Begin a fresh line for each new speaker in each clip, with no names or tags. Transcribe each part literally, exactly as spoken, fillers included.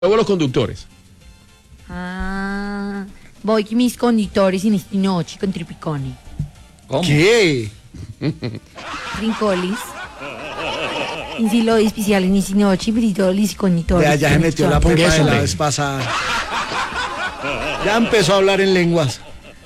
Luego los conductores.
Ah, voy con mis conductores in esti noci con Tripiconi.
¿Cómo?
¿Qué?
Trincolis. In silo especial in esti noci, britolis conductores.
Ya, ya se metió la
Por
pepa
eso,
de la
hombre.
vez pasada. Ya empezó a hablar en lenguas.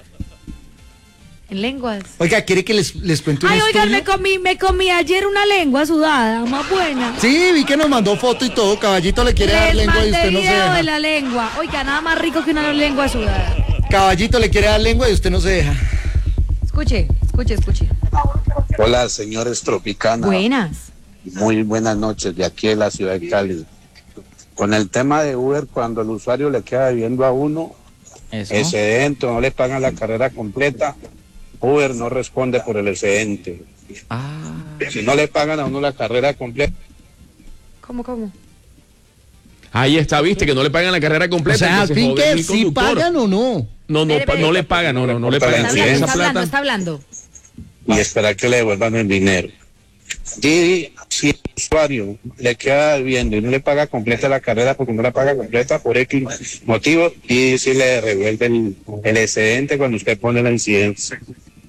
En lenguas.
Oiga, ¿quiere que les, les cuente un
Ay, oigan,
estudio?
me comí, me comí ayer una lengua sudada, más buena.
Sí, vi que nos mandó foto y todo. Caballito le quiere dar
Les
lengua y
mandé
usted no se
video de
deja.
la lengua. Oiga, nada más rico que una lengua sudada.
Caballito le quiere dar lengua y usted no se deja.
Escuche, escuche, escuche.
Hola, señores Tropicana.
Buenas.
Muy buenas noches de aquí de la ciudad de Cali. Con el tema de Uber, cuando el usuario le queda debiendo a uno, excedente, no le pagan la carrera completa, Uber no responde por el excedente.
Ah.
Si no le pagan a uno la carrera completa,
¿Cómo, cómo?
Ahí está, viste, que no le pagan la carrera
O
completa.
sea,
entonces jode
Pinker,
el
¿sí
conductor.
pagan o no?
No, no,
Espere,
pa-
espere.
no le pagan, no, no, no le
Está
pagan.
Está
Sí,
hablando,
Esa
está hablando,
plata.
está hablando.
y esperar que le devuelvan el dinero. Y si el usuario le queda debiendo y no le paga completa la carrera porque no la paga completa por X motivo, y si le devuelve el, el excedente cuando usted pone la incidencia.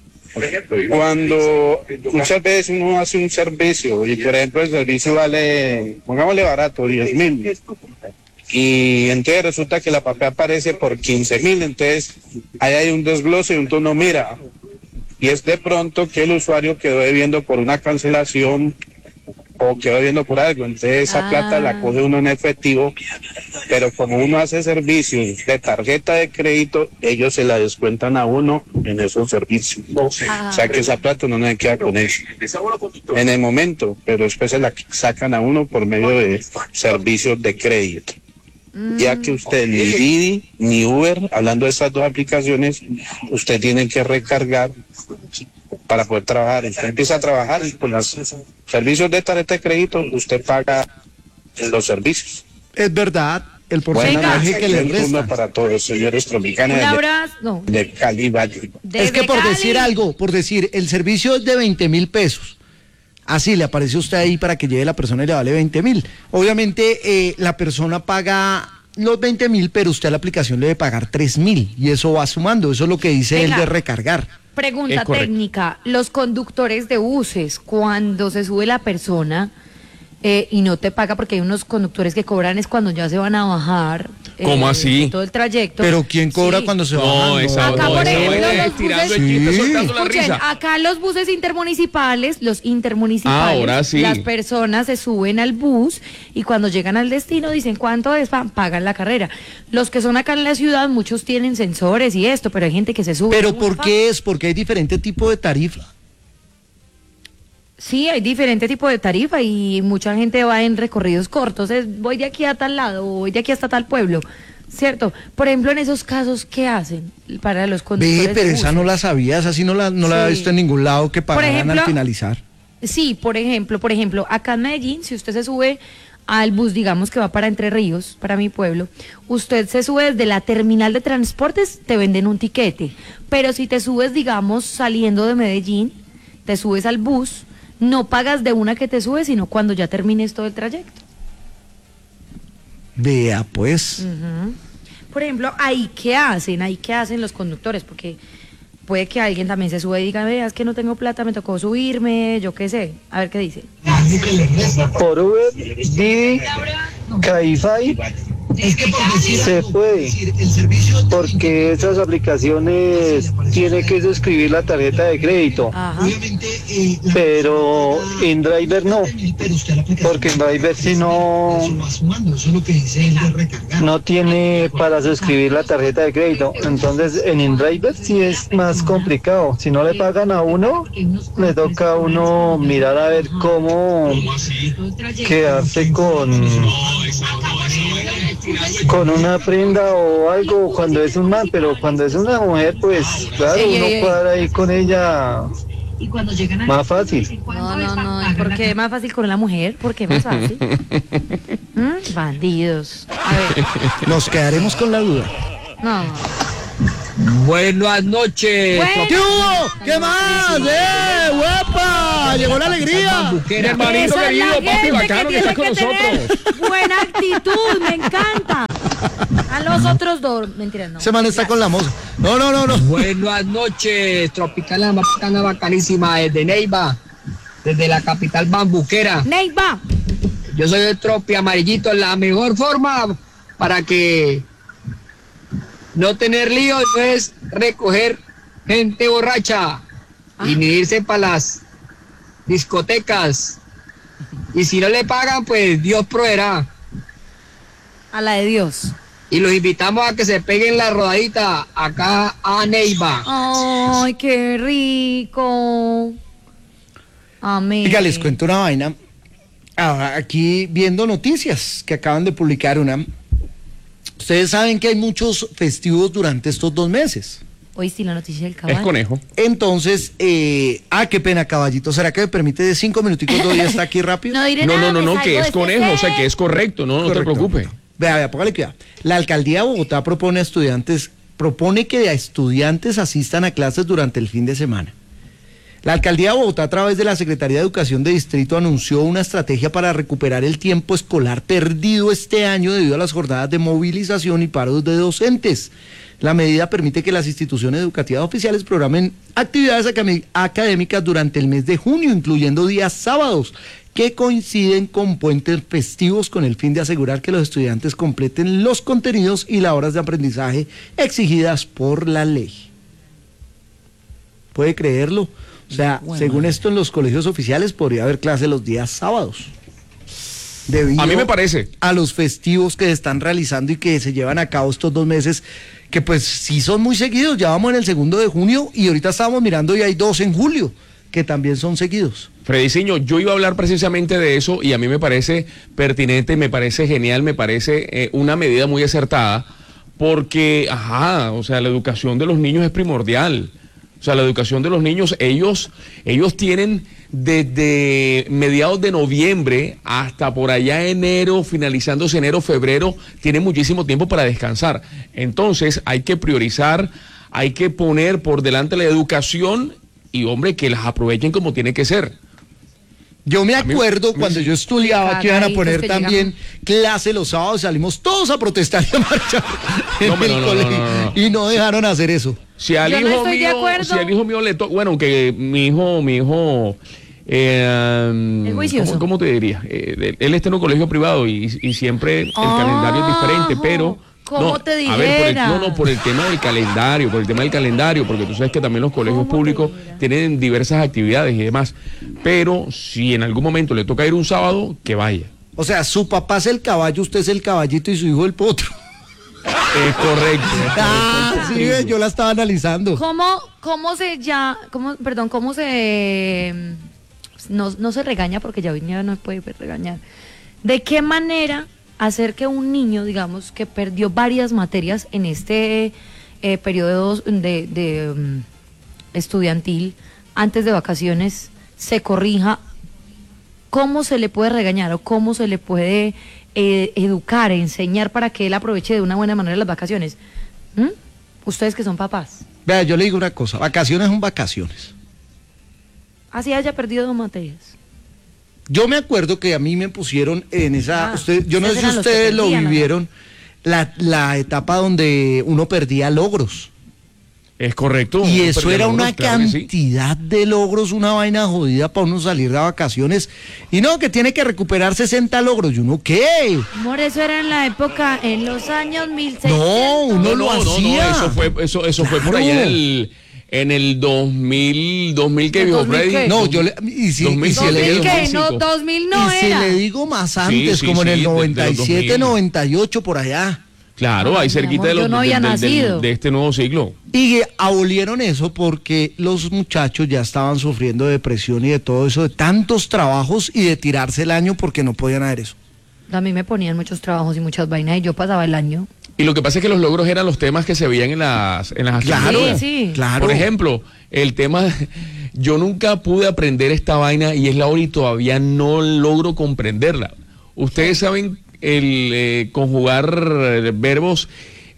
Cuando muchas veces uno hace un servicio y por ejemplo el servicio vale, pongámosle barato, diez mil, y entonces resulta que la papel aparece por quince mil, entonces ahí hay un desglose y un tono mira, y es de pronto que el usuario quedó debiendo por una cancelación o quedó debiendo por algo, entonces esa
Ah. plata
plata la coge uno en efectivo, pero como uno hace servicios de tarjeta de crédito, ellos se la descuentan a uno en esos servicios.
Ah.
O sea que esa plata uno no se queda con eso en el momento, pero después se la sacan a uno por medio de servicios de crédito. Ya que usted ni Didi ni Uber, hablando de estas dos aplicaciones, usted tiene que recargar para poder trabajar. Usted empieza a trabajar y con los servicios de tarjeta de crédito, usted paga los servicios.
Es verdad, el
Buenas
porcentaje
noches,
que le
el turno
resta.
para todos, señores tropicanos
Un
de,
abrazo. No.
de Cali Valle.
Es
Desde
que por
Cali.
decir algo, por decir, el servicio es de veinte mil pesos. Así le aparece usted ahí para que lleve la persona y le vale veinte mil. Obviamente eh, la persona paga los veinte mil, pero usted a la aplicación le debe pagar tres mil y eso va sumando. Eso es lo que dice
Venga.
él de recargar.
Pregunta
Es correcto.
técnica. Los conductores de buses, cuando se sube la persona eh, y no te paga, porque hay unos conductores que cobran es cuando ya se van a bajar.
¿Cómo
eh,
así?
Todo el trayecto.
Pero ¿quién cobra
Sí.
cuando se va
No,
bajando?
esa,
Acá,
no,
por
esa
ejemplo,
vaina
los
es tirando
buses-
el chiste,
Sí.
soltando la
Escuchen,
risa.
acá los buses intermunicipales, los intermunicipales,
Ahora sí.
las personas se suben al bus y cuando llegan al destino dicen cuánto es, pa- pagan la carrera. Los que son acá en la ciudad, muchos tienen sensores y esto, pero hay gente que se sube.
Pero
Uy,
¿por
pa-
qué es? Porque hay diferente tipo de tarifa.
Sí, hay diferente tipo de tarifa y mucha gente va en recorridos cortos. Es, voy de aquí a tal lado, o voy de aquí hasta tal pueblo, ¿cierto? Por ejemplo, en esos casos, ¿qué hacen para los conductores
Ve, pero
de
esa
buses?
no la sabía, esa sí no la, no la había
Sí.
visto en ningún lado que pagaran
ejemplo,
al finalizar.
Sí, por ejemplo, por ejemplo, acá en Medellín, si usted se sube al bus, digamos que va para Entre Ríos, para mi pueblo, usted se sube desde la terminal de transportes, te venden un tiquete. Pero si te subes, digamos, saliendo de Medellín, te subes al bus, no pagas de una que te subes, sino cuando ya termines todo el trayecto.
Vea, pues.
Ujú. Por ejemplo, ahí qué hacen, ahí qué hacen los conductores, porque puede que alguien también se sube y diga, veas que no tengo plata, me tocó subirme, yo qué sé, a ver qué dice.
Por Uber, Didi, Cabify, se puede, porque esas aplicaciones tiene que suscribir la tarjeta de crédito,
Ajá.
pero en Driver no, porque en Driver si no, no tiene para suscribir la tarjeta de crédito, entonces en InDriver sí es más complicado, si no le pagan a uno, le toca a uno mirar a ver cómo quedarse con con una prenda o algo cuando es un man, pero cuando es una mujer, pues claro,
Ey, ey,
uno
ey.
cuadra ahí con ella más fácil.
No, no, no, ¿y por qué es más fácil con la mujer? ¿Por qué es más fácil? ¿Mm? Bandidos. A ver,
Nos quedaremos con la duda.
no.
Buenas noches.
Bueno.
¿Qué hubo? ¿Qué más? ¡Eh, guapa! alegría! ¡Llegó la alegría!
Mi hermanito
Esa es
querido,
la
papi,
gente
bacano que
tiene
estás con
que tener
nosotros.
buena actitud, me encanta. A los otros dos, mentira, no.
Ese man está con la moza. No, no, no, no.
Buenas noches, Tropicana bacana, bacanísima, desde Neiva, desde la capital bambuquera.
Neiva.
Yo soy el Tropi amarillito, la mejor forma para que no tener lío no es recoger gente borracha y ni irse para las discotecas. Y si no le pagan, pues Dios proveerá.
A la de Dios.
Y los invitamos a que se peguen la rodadita acá a Neiva.
Ay, qué rico. Amén.
Oiga, les cuento una vaina. Ah, aquí viendo noticias que acaban de publicar una. Ustedes saben que hay muchos festivos durante estos dos meses.
Hoy sí la noticia del
Es
caballo.
conejo.
Entonces, eh, ah, qué pena, caballito. ¿Será que me permite de cinco minuticos doy está aquí rápido?
No diré
No,
nada,
no, no,
me
no,
salgo
que
de
es
este
conejo, o sea,
set.
que es correcto, no, no te
Correcto.
preocupes.
Vea, vea, póngale cuidado. La alcaldía de Bogotá propone a estudiantes, propone que a estudiantes asistan a clases durante el fin de semana. La alcaldía de Bogotá, a través de la Secretaría de Educación de Distrito, anunció una estrategia para recuperar el tiempo escolar perdido este año debido a las jornadas de movilización y paros de docentes. La medida permite que las instituciones educativas oficiales programen actividades académi- académicas durante el mes de junio, incluyendo días sábados, que coinciden con puentes festivos, con el fin de asegurar que los estudiantes completen los contenidos y las horas de aprendizaje exigidas por la ley. ¿Puede creerlo? O sea,
Bueno.
según esto, en los colegios oficiales podría haber clase los días sábados. Debido
A mí me parece.
a los festivos que se están realizando y que se llevan a cabo estos dos meses, que pues sí son muy seguidos. Ya vamos en el segundo de junio y ahorita estábamos mirando y hay dos en julio, que también son seguidos.
Frediciño, yo iba a hablar precisamente de eso y a mí me parece pertinente, me parece genial, me parece eh, una medida muy acertada, porque, ajá, o sea, la educación de los niños es primordial. O sea, la educación de los niños, ellos, ellos tienen desde mediados de noviembre hasta por allá enero, finalizándose enero, febrero, tienen muchísimo tiempo para descansar. Entonces, hay que priorizar, hay que poner por delante la educación y, hombre, que las aprovechen como tiene que ser.
Yo me
A mí-
acuerdo
a mí
cuando
sí.
yo estudiaba que iban a
Cagaditos
poner
que
también clase los sábados, salimos todos a protestar y a marchar en
No, pero
el
no, no,
colegio
no, no, no.
y no dejaron hacer eso.
Si al
Yo no
hijo
estoy de
mío,
acuerdo.
si al hijo mío le toca, bueno, que mi hijo, mi hijo, eh,
Es juicioso.
¿cómo, cómo te diría? Eh, él está en un colegio privado y, y siempre el
Ah,
calendario es diferente, pero
¿cómo
no,
te
a ver, por el,
dijera?
no, no, por el tema del calendario, por el tema del calendario, porque tú sabes que también los colegios
¿Cómo te
públicos
dijera?
tienen diversas actividades y demás, pero si en algún momento le toca ir un sábado, que vaya.
O sea, su papá es el caballo, usted es el caballito y su hijo el potro.
Es correcto. es
Ah,
correcto.
sí, ve, yo la estaba analizando.
¿Cómo, cómo se ya, cómo, perdón, cómo se, no, no se regaña porque ya hoy ya no puede regañar? ¿De qué manera hacer que un niño, digamos, que perdió varias materias en este eh, periodo de, de um, estudiantil antes de vacaciones se corrija? ¿Cómo se le puede regañar o cómo se le puede eh, educar, enseñar para que él aproveche de una buena manera las vacaciones? ¿Mm? Ustedes que son papás.
Vea, yo le digo una cosa, vacaciones son vacaciones.
Así haya perdido dos materias.
Yo me acuerdo que a mí me pusieron en esa,
Ah,
usted, yo no sé
ustedes
si
eran los que
ustedes lo
perdían, ¿no?
vivieron, la, la etapa donde uno perdía logros.
Es correcto.
Y
uno
eso
perdía
era
logros,
una
claro que sí.
cantidad de logros, una vaina jodida para uno salir de vacaciones. Y no, que tiene que recuperar sesenta logros. ¿Y uno qué?
Amor, eso era en la época, en los años mil seiscientos.
No, uno
No,
lo
no, no,
hacía.
no, eso fue, eso, eso fue por
Claro.
allá en el, en el dos mil, dos mil que
¿En
vio
dos mil
Freddy.
qué?
No, yo le, y si,
dos mil
y si
siete,
le
¿dos mil
digo,
qué? No,
dos mil cinco.
dos mil no
y si
era.
le digo más antes,
sí,
como en
sí,
el
de- de los
noventa y siete,
dos mil.
noventa y ocho, por allá.
Claro,
Ay,
ahí
mi
cerquita
amor,
de, los,
yo no
del-
había
del- del-
nacido.
de este nuevo siglo.
Y abolieron eso porque los muchachos ya estaban sufriendo de depresión y de todo eso, de tantos trabajos y de tirarse el año porque no podían hacer eso.
A mí me ponían muchos trabajos y muchas vainas y yo pasaba el año.
Y lo que pasa es que los logros eran los temas que se veían en las, en las
Claro,
actividades.
Sí, sí.
claro.
Por ejemplo, el tema, yo nunca pude aprender esta vaina y es la hora y todavía no logro comprenderla. Ustedes saben el eh, conjugar eh, verbos,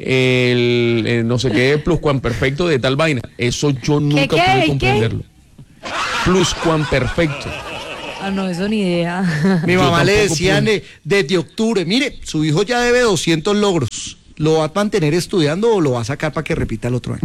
el eh, no sé qué, pluscuamperfecto de tal vaina. Eso yo nunca
qué?
pude
¿Qué?
comprenderlo. pluscuamperfecto.
Ah, no, eso ni idea.
Mi
Yo
mamá le
tampoco
decían
pude.
eh, desde octubre, mire, su hijo ya debe doscientos logros. ¿Lo va a mantener estudiando o lo va a sacar para que repita el otro año?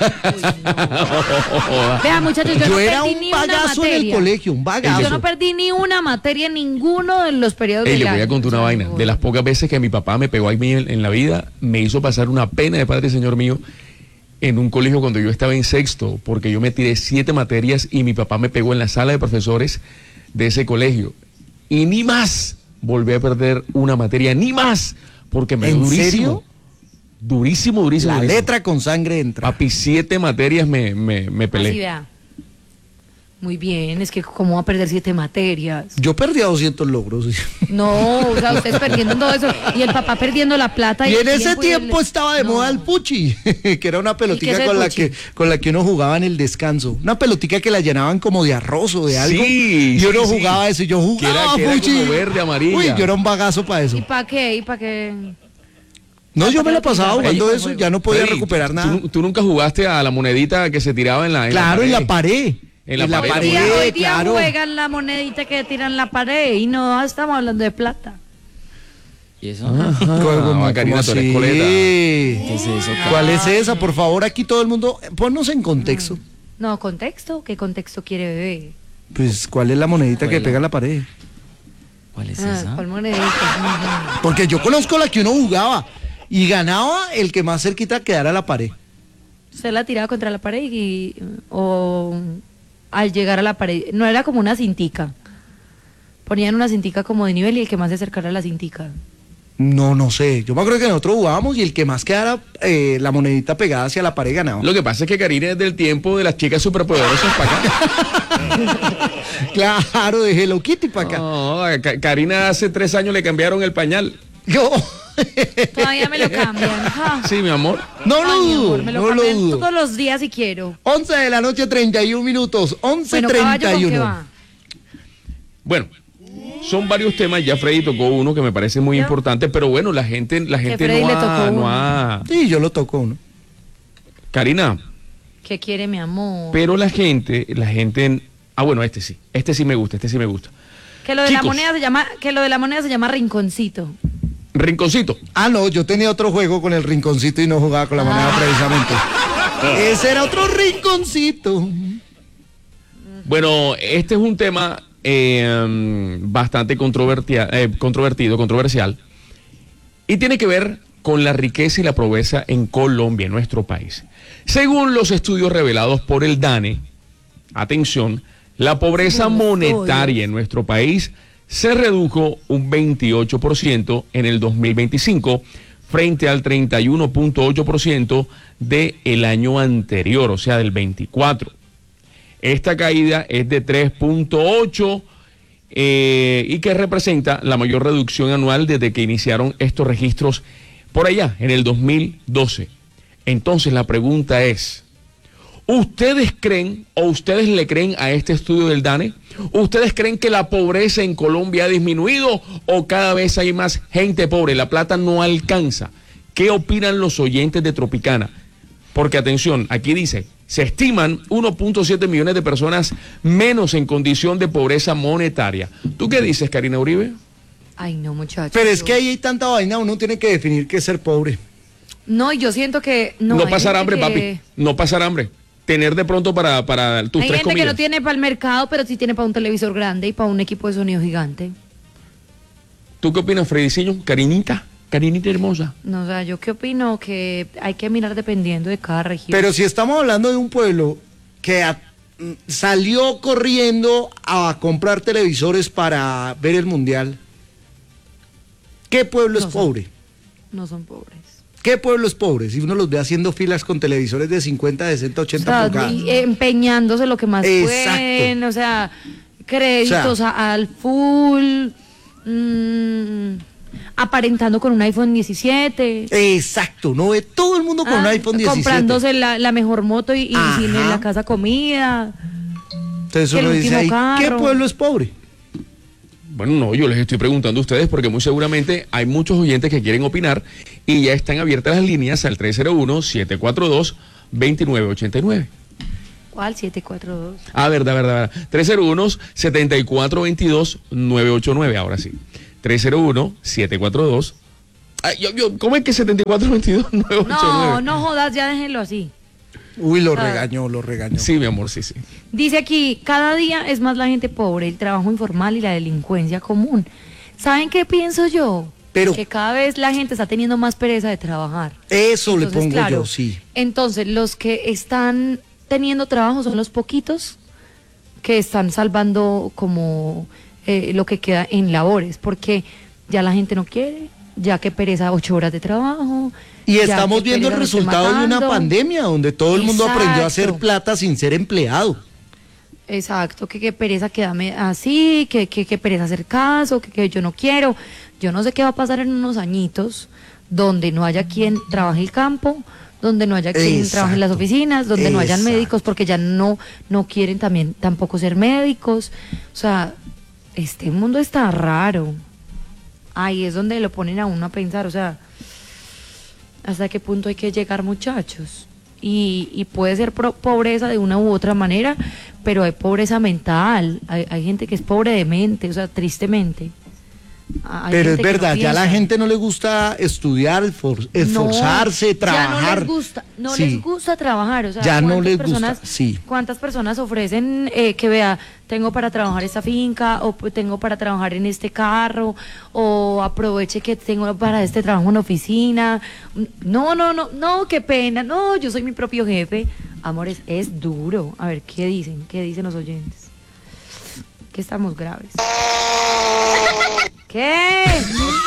Vea, muchachos, yo,
Yo
no
era
perdí
un
ni una
bagazo en el
materia.
colegio, un
Yo
bagazo.
no perdí ni una materia en ninguno de los periodos
Ey,
del
le voy a
año.
contar una
O sea,
vaina.
no.
De las pocas veces que mi papá me pegó a mí en, en la vida, me hizo pasar una pena de padre, señor mío, en un colegio cuando yo estaba en sexto, porque yo me tiré siete materias y mi papá me pegó en la sala de profesores de ese colegio. Y ni más volví a perder una materia, ni más, porque me dio
¿En
durísimo.
serio?
Durísimo, durísimo.
La
durísimo.
letra con sangre entra.
Papi, siete materias me, me, me
Así
peleé.
vea. Muy bien, es que cómo va a perder siete materias.
Yo perdí a doscientos logros.
No, o sea, ustedes perdiendo todo eso y el papá perdiendo la plata.
Y
el
en ese
y el-
tiempo estaba de
No.
moda el puchi, que era una
¿Y qué
pelotica
es el
con la
puchi?
que con la que uno jugaba en el descanso. Una pelotica que la llenaban como de arroz o de algo.
Sí,
y
sí,
uno
sí.
jugaba eso y yo
Que era-
jugaba
que era
puchi.
como verde, amarilla.
Uy, yo era un bagazo para eso.
¿Y para qué? ¿Y para qué?
No, yo me la
para
pasaba
utilizar
jugando
para
eso,
el
ya no podía
Freddy,
recuperar
tú-
nada.
Tú, tú nunca jugaste a la monedita que se tiraba en la, en
Claro,
la
en la pared.
En la pared.
Hoy día, hoy día
claro.
juegan la monedita que tiran la pared y no estamos hablando de plata.
¿Y eso?
Ah,
¿Cómo-
Karina,
cómo
tú eres
así?
coleta.
¿Qué es eso?
¿Cuál es esa? Por favor, aquí todo el mundo, ponnos en contexto.
No, contexto. ¿Qué contexto quiere bebé?
Pues, ¿cuál es la monedita que
¿Cuál?
pega en la pared?
¿Cuál es
Ah,
esa?
¿cuál monedita?
Porque yo conozco la que uno jugaba y ganaba el que más cerquita quedara a la pared.
Usted la tiraba contra la pared y o al llegar a la pared, no era como una cintica. Ponían una cintica como de nivel y el que más se acercara a la cintica.
No, no sé. Yo me acuerdo que nosotros jugábamos y el que más quedara eh, la monedita pegada hacia la pared ganaba.
Lo que pasa es que Karina es del tiempo de las chicas superpoderosas para acá.
Claro, de Hello Kitty para acá.
No, a Ka- Karina hace tres años le cambiaron el pañal.
Yo.
Todavía me lo cambian. Ja.
Sí, mi amor.
No lo
Ay, mi
dudo,
amor, me lo
no lo
cambian
dudo.
todos los días si quiero.
once de la noche, treinta y un minutos. once
Bueno,
treinta
caballo,
y
¿con qué
uno.
va?
Bueno, son varios temas. Ya Freddy tocó uno que me parece muy
¿Ya?
importante, pero bueno, la gente, la gente
Freddy
no
le
ha,
tocó
no
uno.
ha-
Sí, yo lo toco, ¿no?
Karina,
¿Qué quiere mi amor?
pero la gente, la gente. Ah, bueno, este sí. Este sí me gusta, este sí me gusta.
Que lo de la
Chicos.
moneda se llama, que lo de la moneda se llama rinconcito.
Rinconcito.
Ah, no, yo tenía otro juego con el rinconcito y no jugaba con la moneda
Ah.
precisamente. Ese era otro rinconcito.
Bueno, este es un tema eh, bastante controvertia- eh, controvertido, controversial, y tiene que ver con la riqueza y la pobreza en Colombia, en nuestro país. Según los estudios revelados por el DANE, atención, la pobreza monetaria en nuestro país se redujo un veintiocho por ciento en el dos mil veinticinco frente al treinta y uno punto ocho por ciento del año anterior, o sea, del veinticuatro. Esta caída es de tres punto ocho eh, y que representa la mayor reducción anual desde que iniciaron estos registros por allá, en el dos mil doce. Entonces la pregunta es, ¿ustedes creen o ustedes le creen a este estudio del DANE? ¿Ustedes creen que la pobreza en Colombia ha disminuido o cada vez hay más gente pobre? La plata no alcanza. ¿Qué opinan los oyentes de Tropicana? Porque atención, aquí dice, se estiman uno punto siete millones de personas menos en condición de pobreza monetaria. ¿Tú qué dices, Karina Uribe?
Ay, no, muchachos.
Pero es que ahí hay tanta vaina, uno tiene que definir qué es ser pobre.
No, y yo siento que... No,
No,
hay
pasar
gente
hambre,
que-
papi. No pasar hambre. Tener de pronto para, para tus
Hay
tres
gente que
comidas.
no tiene para el mercado, pero sí tiene para un televisor grande y para un equipo de sonido gigante.
¿Tú qué opinas, Fredicillo? Karinita, Karinita hermosa.
No, o sea, yo qué opino que hay que mirar dependiendo de cada región.
Pero si estamos hablando de un pueblo que a- mm, salió corriendo a comprar televisores para ver el mundial, ¿qué pueblo es
No son-
pobre?
No son pobres.
¿Qué pueblo es pobre? Si uno los ve haciendo filas con televisores de cincuenta, sesenta,
O
ochenta
sea,
pulgadas.
y empeñándose lo que más
Exacto.
pueden, o sea, créditos
O sea,
a- al full, mm, aparentando con un iPhone diecisiete.
Exacto, no ve todo el mundo con un
ah,
iPhone diecisiete.
comprándose la, la mejor moto y, y
Ajá.
sin en la casa comida.
Entonces
que el
uno dice
último
ahí, ¿qué
carro.
pueblo es pobre?
Bueno, no, yo les estoy preguntando a ustedes porque muy seguramente hay muchos oyentes que quieren opinar y ya están abiertas las líneas al tres cero uno, siete cuatro dos, dos nueve ocho nueve.
¿Cuál? siete cuatro dos.
Ah, verdad, verdad, verdad. tres cero uno, siete cuatro dos dos, nueve ocho nueve, ahora sí. tres cero uno, siete cuatro dos. Ay, yo, yo, ¿cómo es que siete cuatro dos dos, nueve ocho nueve?
No, no jodas, ya déjenlo así.
Uy, lo
Ah.
regañó, lo regañó.
Sí, mi amor, sí, sí.
Dice aquí, cada día es más la gente pobre, el trabajo informal y la delincuencia común. ¿Saben qué pienso yo?
Pero-
que cada vez la gente está teniendo más pereza de trabajar.
Eso le
Entonces,
pongo
claro,
yo, sí.
Entonces, los que están teniendo trabajo son los poquitos que están salvando como eh, lo que queda en labores, porque ya la gente no quiere, ya que pereza ocho horas de trabajo.
Y
ya
estamos
que
viendo el
pereza me esté
resultado de una
matando.
pandemia donde todo el mundo aprendió a hacer
Exacto.
plata sin ser empleado.
Exacto, que qué pereza quedarme así, que que, que pereza hacer caso, que, que yo no quiero. Yo no sé qué va a pasar en unos añitos donde no haya quien trabaje el campo, donde no haya quien
Exacto.
trabaje en las oficinas, donde no hayan
Exacto.
médicos porque ya no, no quieren también tampoco ser médicos. O sea, este mundo está raro. Ahí es donde lo ponen a uno a pensar, o sea, hasta qué punto hay que llegar, muchachos. Y, y puede ser pro- pobreza de una u otra manera, pero hay pobreza mental, hay, hay gente que es pobre de mente, o sea, tristemente. Hay
Pero es
gente que no
verdad, ya a la
piensa.
gente no le gusta estudiar, esfor- esforzarse,
No,
trabajar.
Ya no les gusta, no
Sí.
les gusta trabajar, o sea,
Ya no
¿cuántas
les gusta,
personas,
sí.
¿cuántas personas ofrecen eh, que vea, tengo para trabajar esta finca, o pues, tengo para trabajar en este carro, o aproveche que tengo para este trabajo en oficina? No, no, no, no, qué pena, no, yo soy mi propio jefe. Amores, es duro. A ver, ¿qué dicen? ¿Qué dicen los oyentes? Que estamos graves. ¿Qué?